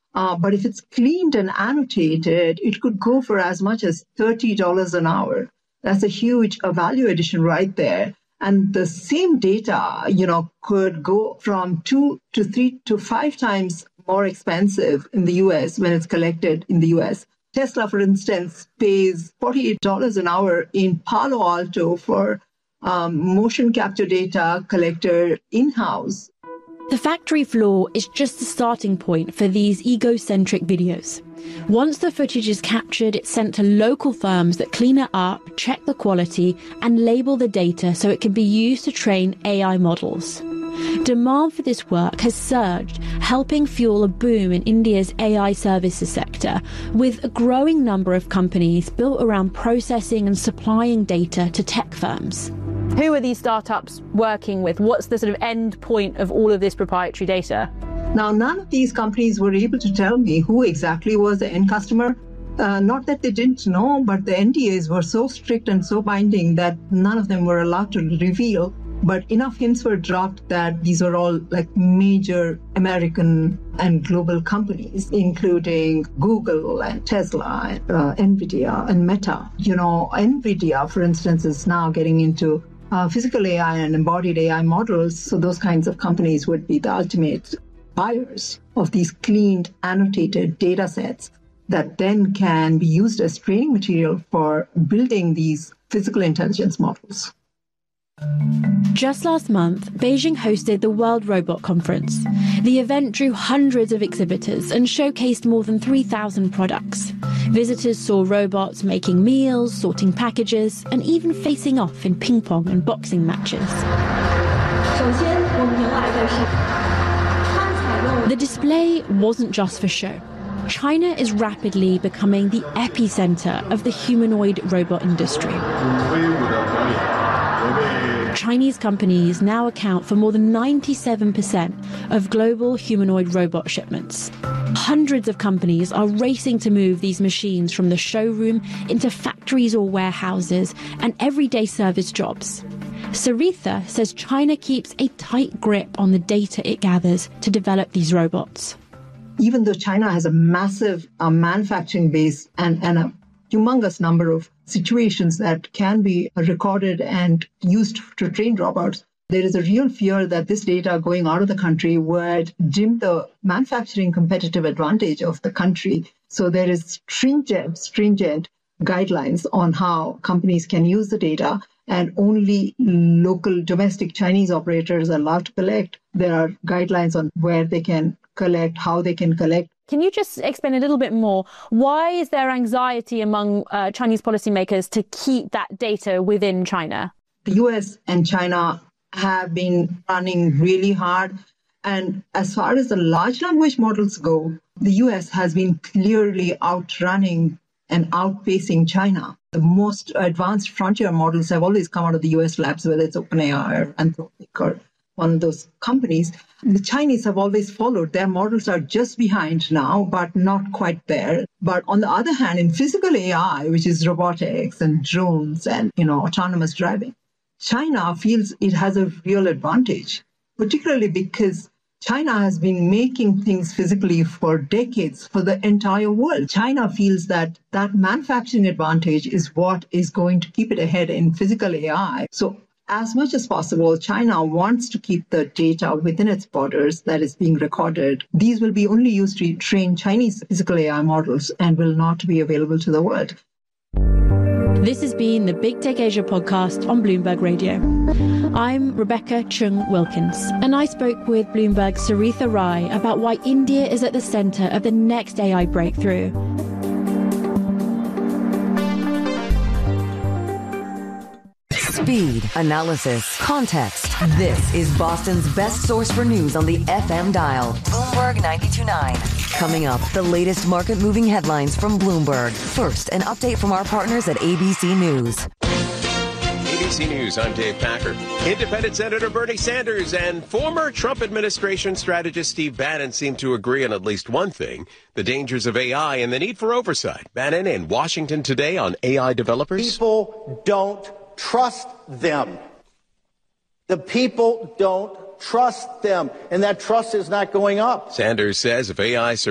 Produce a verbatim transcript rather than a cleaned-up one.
Uh, but if it's cleaned and annotated, it could go for as much as thirty dollars an hour. That's a huge uh, value addition right there. And the same data, you know, could go from two to three to five times more expensive in the U S when it's collected in the U S. Tesla, for instance, pays forty-eight dollars an hour in Palo Alto for um, motion capture data collected in-house. The factory floor is just the starting point for these egocentric videos. Once the footage is captured, it's sent to local firms that clean it up, check the quality, and label the data so it can be used to train A I models. Demand for this work has surged, helping fuel a boom in India's A I services sector, with a growing number of companies built around processing and supplying data to tech firms. Who are these startups working with? What's the sort of end point of all of this proprietary data? Now, none of these companies were able to tell me who exactly was the end customer. Uh, not that they didn't know, but the N D As were so strict and so binding that none of them were allowed to reveal. But enough hints were dropped that these are all like major American and global companies, including Google and Tesla, and, uh, NVIDIA and Meta. You know, NVIDIA, for instance, is now getting into uh, physical A I and embodied A I models. So those kinds of companies would be the ultimate buyers of these cleaned, annotated data sets that then can be used as training material for building these physical intelligence models. Just last month, Beijing hosted the World Robot Conference. The event drew hundreds of exhibitors and showcased more than three thousand products. Visitors saw robots making meals, sorting packages, and even facing off in ping pong and boxing matches. The display wasn't just for show. China is rapidly becoming the epicenter of the humanoid robot industry. Chinese companies now account for more than ninety-seven percent of global humanoid robot shipments. Hundreds of companies are racing to move these machines from the showroom into factories or warehouses and everyday service jobs. Saritha says China keeps a tight grip on the data it gathers to develop these robots. Even though China has a massive uh, manufacturing base and, and a humongous number of situations that can be recorded and used to train robots, there is a real fear that this data going out of the country would dim the manufacturing competitive advantage of the country. So there is stringent, stringent guidelines on how companies can use the data, and only local domestic Chinese operators are allowed to collect. There are guidelines on where they can collect, how they can collect. Can you just explain a little bit more? Why is there anxiety among uh, Chinese policymakers to keep that data within China? The U S and China have been running really hard. And as far as the large language models go, the U S has been clearly outrunning and outpacing China. The most advanced frontier models have always come out of the U S labs, whether it's OpenAI or Anthropic or one of those companies. The Chinese have always followed. Their models are just behind now, but not quite there. But on the other hand, in physical A I, which is robotics and drones and, you know, autonomous driving, China feels it has a real advantage, particularly because China has been making things physically for decades for the entire world. China feels that that manufacturing advantage is what is going to keep it ahead in physical A I. So as much as possible, China wants to keep the data within its borders that is being recorded. These will be only used to train Chinese physical A I models and will not be available to the world. This has been the Big Tech Asia podcast on Bloomberg Radio. I'm Rebecca Chung Wilkins, and I spoke with Bloomberg's Saritha Rai about why India is at the center of the next A I breakthrough. Speed, analysis, context. This is Boston's best source for news on the F M dial. Bloomberg ninety-two point nine. Coming up, the latest market-moving headlines from Bloomberg. First, an update from our partners at A B C News. A B C News, I'm Dave Packer. Independent Senator Bernie Sanders and former Trump administration strategist Steve Bannon seem to agree on at least one thing, the dangers of A I and the need for oversight. Bannon in Washington today on A I developers. People don't trust them. The people don't trust them, and that trust is not going up. Sanders says if A I